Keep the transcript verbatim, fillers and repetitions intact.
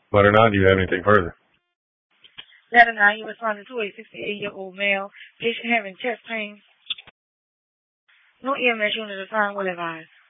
But or not, do you have anything further? Data nine, you responded to a sixty-eight-year-old male patient having chest pain. No E M S unit assigned will advise.